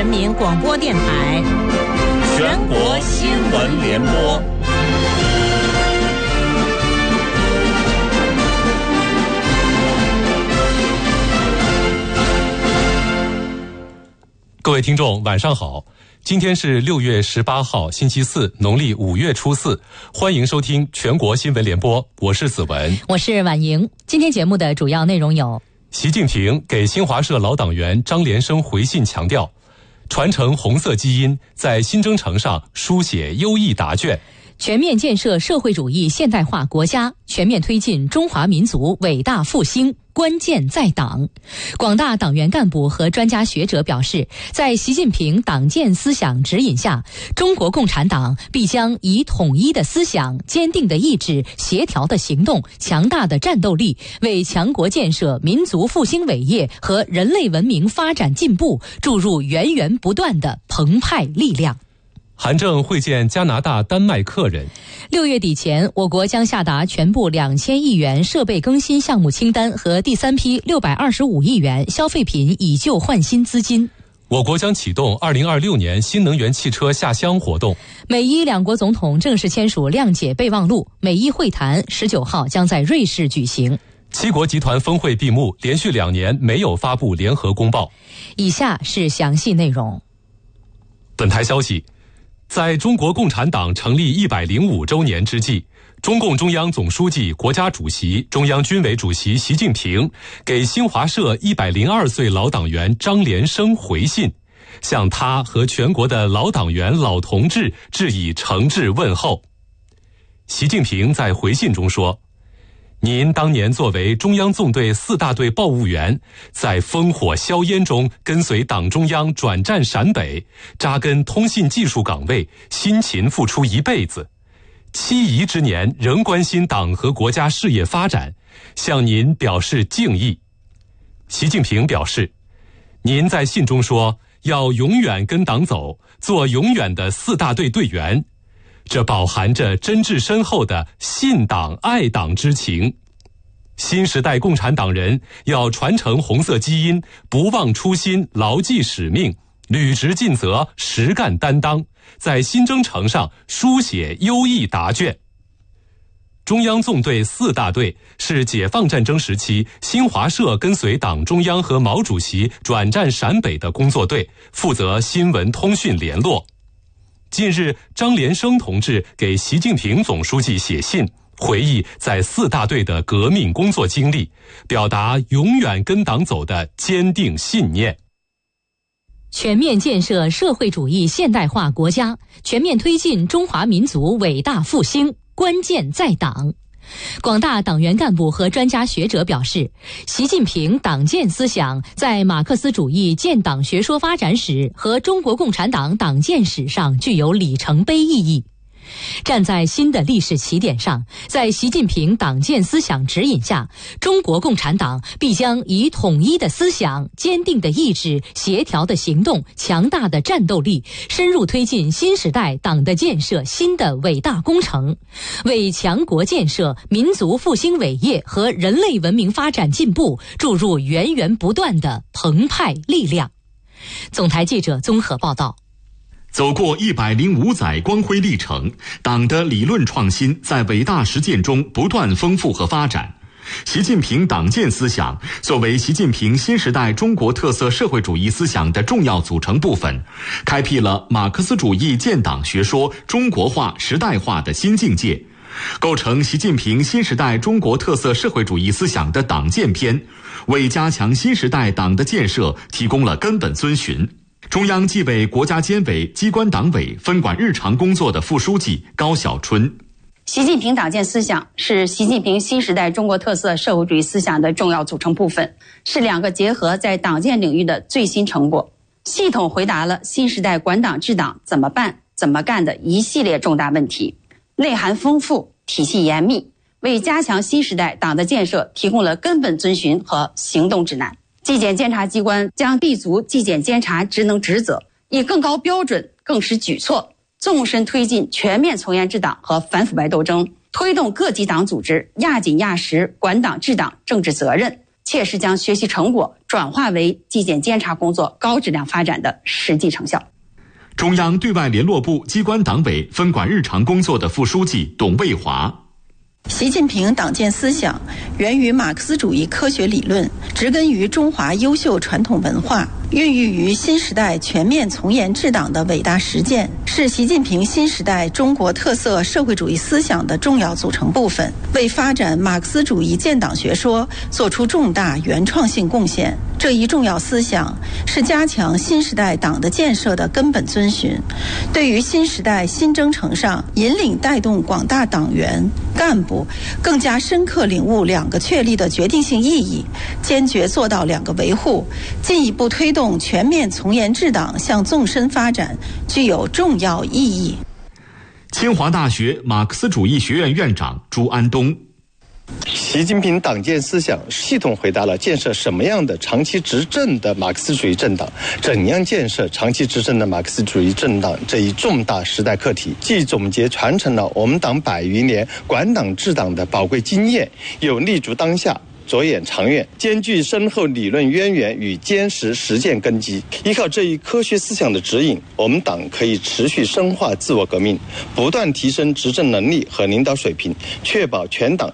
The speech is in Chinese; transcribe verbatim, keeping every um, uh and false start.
人民广播电台全国新闻联播。 各位听众晚上好，今天是六月十八号星期四，农历五月初四，欢迎收听全国新闻联播，我是子文， 我是婉莹。今天节目的主要内容有： 习近平给新华社老党员张连生回信强调，传承红色基因，在新征程上书写优异答卷， 全面建设社会主义现代化国家，全面推进中华民族伟大复兴，关键在党。广大党员干部和专家学者表示，在习近平党建思想指引下，中国共产党必将以统一的思想、坚定的意志、协调的行动、强大的战斗力，为强国建设、民族复兴伟业和人类文明发展进步注入源源不断的澎湃力量。 韩正会见加拿大、丹麦客人。 六月底前，我国将下达全部两千亿元设备更新项目清单和第三批六百二十五亿元消费品以旧换新资金。 我国将启动二零二六年新能源汽车下乡活动。 美伊两国总统正式签署谅解备忘录，美伊会谈十九号将在瑞士举行。 七国集团峰会闭幕，连续两年没有发布联合公报。 以下是详细内容。 本台消息，在中国共产党成立一百零五周年之际，中共中央总书记、国家主席、中央军委主席习近平给新华社一百零二岁老党员张连生回信，向他和全国的老党员、老同志致以诚挚问候。习近平在回信中说，您当年作为中央纵队四大队报务员，在烽火硝烟中跟随党中央转战陕北，扎根通信技术岗位，辛勤付出一辈子，七夷之年仍关心党和国家事业发展，向您表示敬意。习近平表示，您在信中说要永远跟党走，做永远的四大队队员，这饱含着真挚深厚的信党爱党之情。新时代共产党人要传承红色基因，不忘初心，牢记使命，履职尽责，实干担当，在新征程上书写优异答卷。中央纵队四大队是解放战争时期新华社跟随党中央和毛主席转战陕北的工作队，负责新闻通讯联络。近日，张连生同志给习近平总书记写信，回忆在四大队的革命工作经历，表达永远跟党走的坚定信念。 全面建设社会主义现代化国家，全面推进中华民族伟大复兴，关键在党。广大党员干部和专家学者表示，习近平党建思想在马克思主义建党学说发展史和中国共产党党建史上具有里程碑意义。站在新的历史起点上，在习近平党建思想指引下，中国共产党必将以统一的思想、坚定的意志、协调的行动、强大的战斗力，深入推进新时代党的建设新的伟大工程，为强国建设、民族复兴伟业和人类文明发展进步注入源源不断的澎湃力量。总台记者综合报道。 走过一百零五载光辉历程，党的理论创新在伟大实践中不断丰富和发展。习近平党建思想作为习近平新时代中国特色社会主义思想的重要组成部分，开辟了马克思主义建党学说中国化时代化的新境界，构成习近平新时代中国特色社会主义思想的党建篇，为加强新时代党的建设提供了根本遵循。中央纪委国家监委机关党委分管日常工作的副书记高晓春， 习近平党建思想是习近平新时代中国特色社会主义思想的重要组成部分，是两个结合在党建领域的最新成果，系统回答了新时代管党治党怎么办、怎么干的一系列重大问题，内涵丰富，体系严密，为加强新时代党的建设提供了根本遵循和行动指南。纪检监察机关将立足纪检监察职能职责，以更高标准、更实举措，纵深推进全面从严治党和反腐败斗争，推动各级党组织压紧压实管党治党政治责任， 切实将学习成果转化为纪检监察工作高质量发展的实际成效。 中央对外联络部机关党委分管日常工作的副书记董卫华。 习近平党建思想源于马克思主义科学理论，植根于中华优秀传统文化，孕育于新时代全面从严治党的伟大实践，是习近平新时代中国特色社会主义思想的重要组成部分，为发展马克思主义建党学说做出重大原创性贡献。这一重要思想是加强新时代党的建设的根本遵循，对于新时代新征程上引领带动广大党员干部更加深刻领悟两个确立的决定性意义，坚决做到两个维护，进一步推动全面从严治党向纵深发展，具有重要意义。 清华大学马克思主义学院院长朱安东。 习近平党建思想系统回答了建设什么样的长期执政的马克思主义政党，怎样建设长期执政的马克思主义政党这一重大时代课题，既总结传承了我们党百余年管党治党的宝贵经验，又立足当下着眼长远，兼具深厚理论渊源与坚实实践根基。依靠这一科学思想的指引，我们党可以持续深化自我革命，不断提升执政能力和领导水平，确保全党